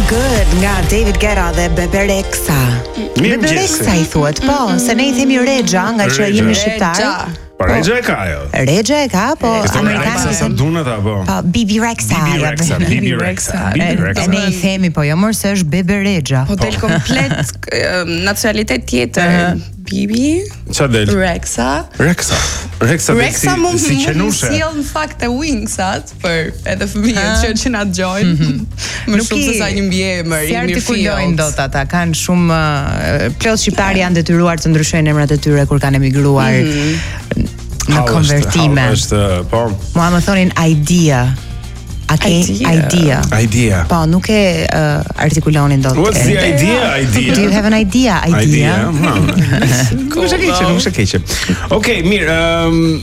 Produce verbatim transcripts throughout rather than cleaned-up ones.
Good nga David Guetta dhe Bebe Rexha. Bebe Rexha i thuhet, po, se ne i themi Rexha nga që jemi shqiptar. Po Rexha e ka ajo. Rexha e ka, po amerikanët sa dunat apo. Po Bibi Rexha. Bibi Rexha, Bibi Rexha. E ne i themi, po jo mor se është Bebe Rexha. Po del komplet nacionalitet tjetër. Bibi Çfarë del? Rexha. Rexa. Rexa Rexa si, mund si mund qenushe. sjell në fakt e wingsat për edhe fëmijët që që na dëgjojnë. Më shumë se sa një mbiemër, si një artikulojnë dot ata, kanë shumë uh, plot shqiptarë janë detyruar të ndryshojnë emrat e tyre kur kanë emigruar mm. në konvertime. Është, po. Mua më thonin idea. A ke idea? idea? Idea. Po, nuk e uh, artikulonin dot. What's the idea? Idea. Do you have an idea? Idea. Nuk është e keqe, nuk është e keqe. Okej, mirë. Um,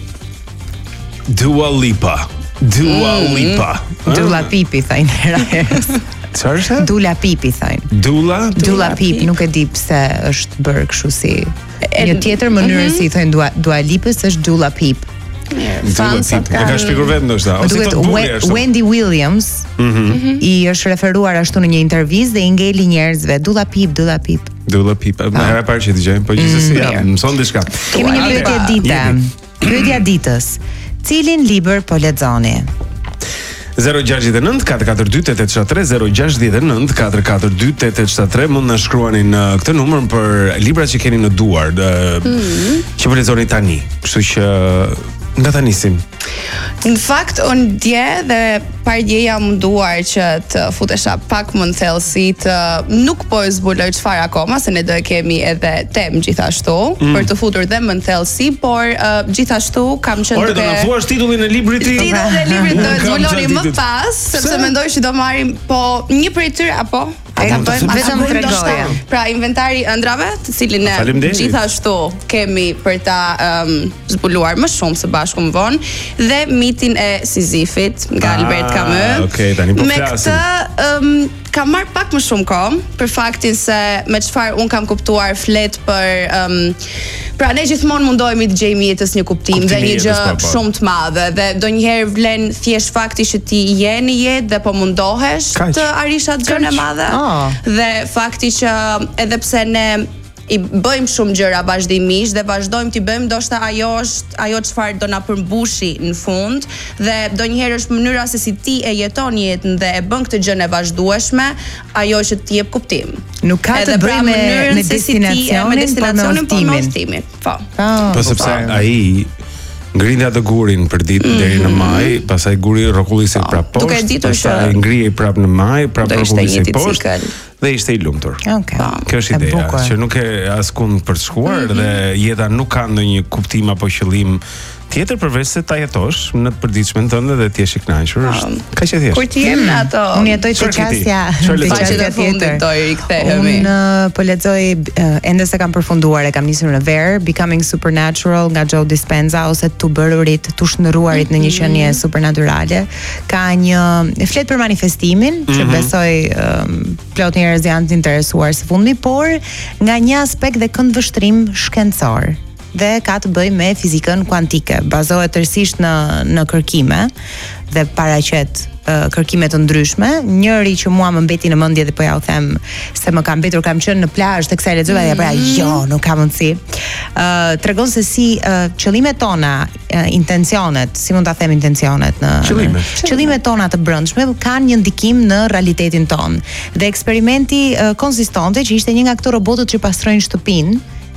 Dua Lipa. Dua Lipa. Dula Pipi thajnë herës. Çfarë është? Dula Pipi thajnë. Dula? Dula Pip, nuk e di pse është bërë kështu si. Një tjetër mënyrë si thojnë Dua Dua Lipës është Dula Pip. Dula Pip. E ka shpjeguar vetë ndoshta. Ose duhet Wendy Williams i është referuar ashtu në një intervistë dhe i ngeli njerëzve Dula Pip, Dula Pip. Dula Pip. Më herë parë që dëgjoj, po gjithsesi ja, mëson diçka. Kemi një pyetje dite. Pyetja ditës. Cilin libër po lexoni? zero gjasht nënt katër katër dy tetë shtat tre zero gjasht nënt katër katër dy tetë shtat tre mund na shkruani në këtë numër për librat që keni në duar, mm. që po lexoni tani. Kështu që nga ta nisim. Në fakt, unë dje dhe par dje jam munduar që të futesha pak më në thellësi të nuk po e zbuloj çfarë akoma, se ne do e kemi edhe temë gjithashtu, mm. për të futur dhe më në thellësi, por uh, gjithashtu kam qenë duke... Ore, do na thuash titullin e librit ti? Titullin e librit do e zbuloni më pas, sepse mendoj që do marrim po një prej tyre apo ata bëjnë vetëm tregoje. Pra inventari i ëndrave, të cilin ne gjithashtu kemi për ta um, zbuluar më shumë së bashku më vonë, dhe mitin e Sizifit nga ah, Albert Camus. Okay, tani po me këtë um, kam marr pak më shumë kohë për faktin se me çfarë un kam kuptuar flet për um, pra ne gjithmonë mundohemi të gjejmë jetës një kuptim dhe një gjë shumë të madhe dhe donjëherë vlen thjesht fakti që ti je në jetë dhe po mundohesh Kaq. të arrish atë gjën e madhe. Oh. Dhe fakti që edhe pse ne i bëjmë shumë gjëra vazhdimisht dhe vazhdojmë t'i bëjmë, ndoshta ajo është ajo çfarë do na përmbushi në fund dhe donjëherë është mënyra se si ti e jeton jetën dhe e bën këtë gjën e vazhdueshme, ajo që të jep kuptim. Nuk ka të bëjë me me destinacionin, por me udhëtimin. Po. Po sepse ai ngrinja të gurin për ditë mm-hmm. deri në maj, pastaj guri rrokullisi oh, prapë poshtë. Duke ditur që pastaj ngrihej prapë në maj, prapë rrokullisi poshtë. Dhe ishte i lumtur. Okay. Kjo është ideja, që nuk e askund për të shkuar mm-hmm. dhe jeta nuk ka ndonjë kuptim apo qëllim tjetër përveç se ta jetosh në të përditshmën tënde dhe të jesh i kënaqur. Është kaq e thjeshtë. Kur ti je në ato, unë jetoj të qasja, të qasja tjetër. Unë po lexoj ende se kam përfunduar, e kam nisur në ver, Becoming Supernatural nga Joe Dispenza ose Të bërurit, të shndërruarit në një qenie supernatyrale. Ka një flet për manifestimin, që besoj plot njerëz janë të interesuar së fundmi, por nga një aspekt dhe këndvështrim shkencor. Dhe ka të bëjë me fizikën kuantike. Bazohet tërësisht në në kërkime dhe paraqet uh, kërkime të ndryshme. Njëri që mua më mbeti në mendje dhe po ja u them se më ka mbetur, kam qenë në plazh tek sa e lexova dhe pra jo, nuk ka mundësi. Uh, tregon se si uh, qëllimet tona, uh, intencionet, si mund ta them intencionet në qëllimet. Qëllimet tona të brendshme kanë një ndikim në realitetin ton. Dhe eksperimenti uh, konsistente që ishte një nga këto robotët që pastrojnë shtëpinë,